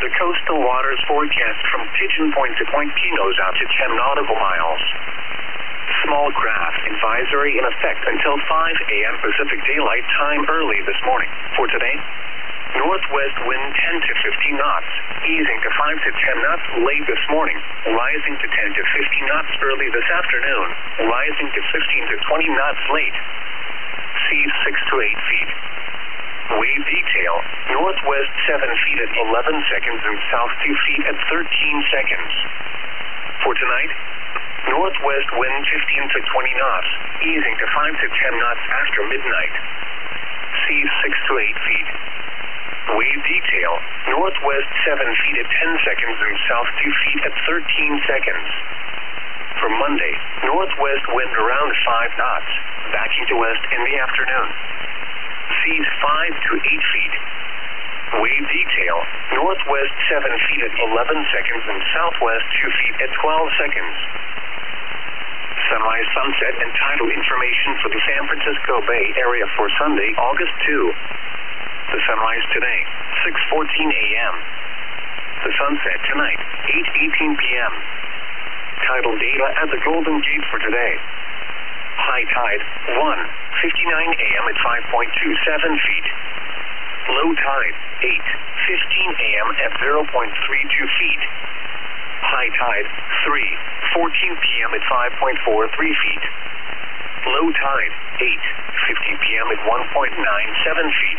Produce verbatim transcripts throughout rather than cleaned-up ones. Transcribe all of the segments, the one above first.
The coastal waters forecast from Pigeon Point to Point Pinos out to ten nautical miles. Small craft advisory in effect until five a m Pacific Daylight Time early this morning. For today, northwest wind ten to fifteen knots, easing to five to ten knots late this morning, rising to ten to fifteen knots early this afternoon, rising to fifteen to twenty knots late. Seas six to eight feet. Wave detail, northwest seven feet at eleven seconds and south two feet at thirteen seconds. For tonight, northwest wind fifteen to twenty knots, easing to five to ten knots after midnight. Seas six to eight feet. Wave detail, northwest seven feet at ten seconds and south two feet at thirteen seconds. For Monday, northwest wind around five knots, backing to west in the afternoon. Seas five to eight feet. Wave detail, northwest seven feet at eleven seconds and southwest two feet at twelve seconds. Sunrise, sunset, and tidal information for the San Francisco Bay Area for Sunday, August second. The sunrise today, six fourteen a m The sunset tonight, eight eighteen p m Tidal data at the Golden Gate for today. High tide, one fifty-nine a m at five point two seven feet. Low tide, eight fifteen a m at zero point three two feet. High tide, three fourteen p m at five point four three feet. Low tide, eight fifty p m at one point nine seven feet.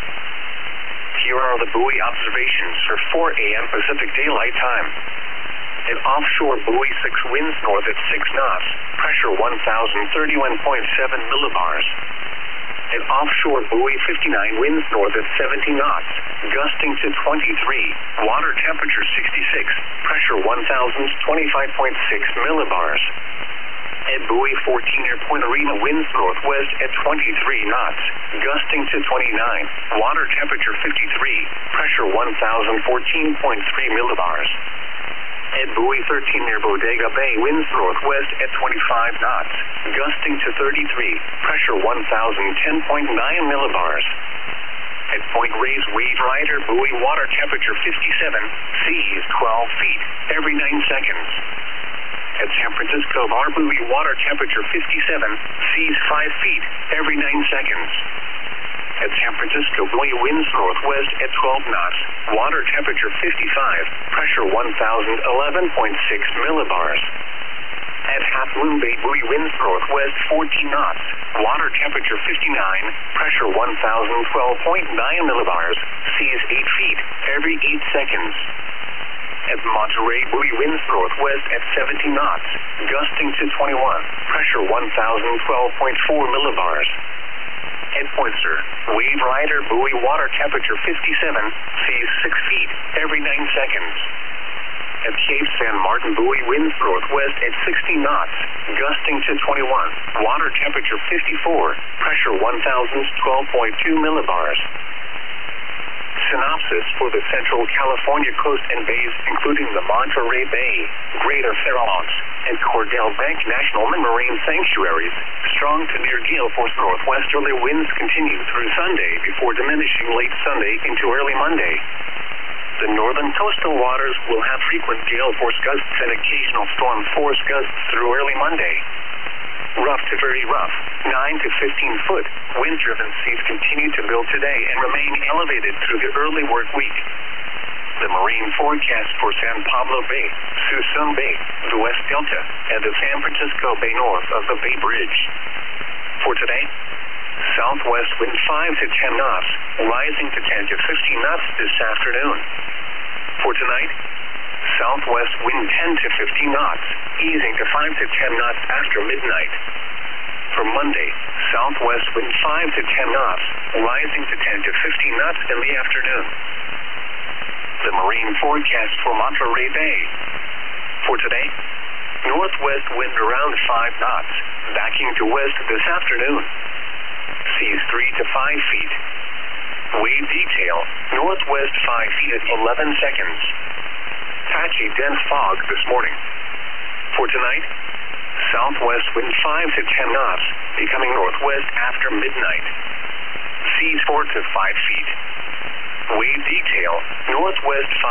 Here are the buoy observations for four a m Pacific Daylight Time. At offshore buoy six winds north at six knots, pressure one thousand thirty-one point seven millibars. At offshore buoy fifty-nine winds north at seventy knots, gusting to twenty-three, water temperature sixty-six, pressure one thousand twenty-five point six millibars. At buoy fourteen near Point Arena winds northwest at twenty-three knots, gusting to twenty-nine, water temperature fifty-three, pressure one thousand fourteen point three millibars. At buoy thirteen near Bodega Bay winds northwest at twenty-five knots, gusting to thirty-three, pressure one thousand ten point nine millibars. At Point Reyes Wave Rider buoy water temperature fifty-seven, seas twelve feet, every nine seconds. At San Francisco Bar buoy water temperature fifty-seven, seas five feet, every nine seconds. At San Francisco buoy winds northwest at twelve knots, water temperature fifty-five, pressure one thousand eleven point six millibars. At Half Moon Bay buoy winds northwest fourteen knots, water temperature fifty-nine, pressure one thousand twelve point nine millibars, seas eight feet, every eight seconds. At Monterey buoy winds northwest at seventy knots, gusting to twenty-one, pressure one thousand twelve point four millibars. At Pointer, Wave Rider buoy water temperature fifty-seven, seas six feet, every nine seconds. At Cape San Martin buoy winds northwest at sixty knots, gusting to twenty-one, water temperature fifty-four, pressure one thousand twelve point two millibars. Synopsis for the Central California coast and bays, including the Monterey Bay, Greater Fair Oaks, and Cordell Bank National Marine Sanctuaries. Strong to near gale force northwesterly winds continue through Sunday before diminishing late Sunday into early Monday. The northern coastal waters will have frequent gale force gusts and occasional storm force gusts through early Monday. Rough to very rough, nine to fifteen foot, wind-driven seas continue to build today and remain elevated through the early work week. The marine forecast for San Pablo Bay, Suisun Bay, the West Delta, and the San Francisco Bay north of the Bay Bridge. For today, southwest wind five to ten knots, rising to ten to fifteen knots this afternoon. For tonight, southwest wind ten to fifteen knots, easing to five to ten knots after midnight. For Monday, southwest wind five to ten knots, rising to ten to fifteen knots in the afternoon. The marine forecast for Monterey Bay. For today, northwest wind around five knots, backing to west this afternoon. Seas three to five feet. Wave detail, northwest five feet at eleven seconds. Patchy dense fog this morning. For tonight, southwest wind five to ten knots, becoming northwest after midnight. Seas four to five feet. Wave detail, northwest five